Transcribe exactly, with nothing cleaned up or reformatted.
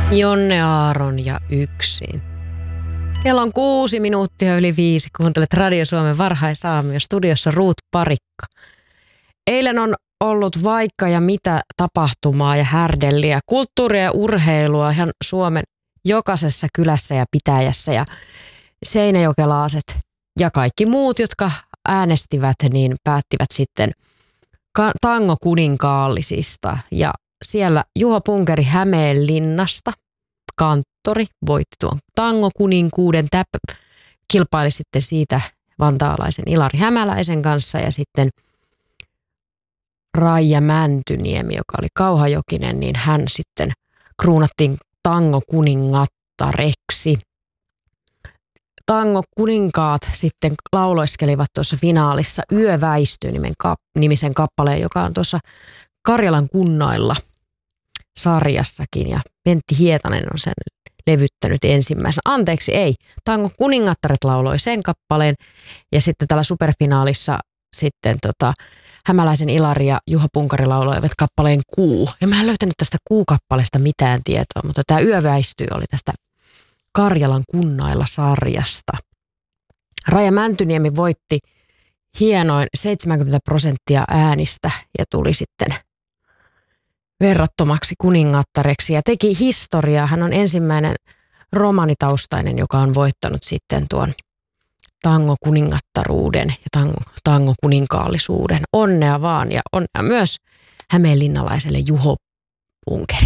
Jonne Aaron ja yksin. Kello on kuusi minuuttia yli viisi. Kuuntelet Radio Suomen varhaisaamua. Studiossa Ruut Parikka. Eilen on ollut vaikka ja mitä tapahtumaa ja härdelliä, kulttuuria ja urheilua ihan Suomen jokaisessa kylässä ja pitäjässä. Ja seinäjokelaiset ja kaikki muut, jotka äänestivät, niin päättivät sitten tangokuниnkaallisista. Ja siellä Juho Punkeri Hämeenlinnasta, kanttori, voitti tuon tangokuninkuuden. Täp- kilpaili sitten siitä vantaalaisen Ilari Hämäläisen kanssa ja sitten Raija Mäntyniemi, joka oli kauhajokinen, niin hän sitten kruunattiin tangokuningattareksi. Tangokuninkaat sitten lauloiskelivat tuossa finaalissa Yö väistyy nimisen kappaleen, joka on tuossa Karjalan kunnailla sarjassakin, ja Pentti Hietanen on sen levyttänyt ensimmäisenä. Anteeksi, ei. Tango kuningattaret lauloi sen kappaleen, ja sitten tällä superfinaalissa sitten tota, Hämäläisen Ilari ja Juha Punkari lauloivat kappaleen Kuu. Ja mä en löytänyt tästä Kuu-kappaleesta mitään tietoa, mutta tämä Yö väistyy oli tästä Karjalan kunnailla sarjasta. Raija Mäntyniemi voitti hienoin seitsemänkymmentä prosenttia äänistä ja tuli sitten verrattomaksi kuningattareksi ja teki historiaa. Hän on ensimmäinen romanitaustainen, joka on voittanut sitten tuon tangokuningattaruuden ja tango, tangokuninkaallisuuden. Onnea vaan ja onnea myös hämeenlinnalaiselle Juho Punkerille.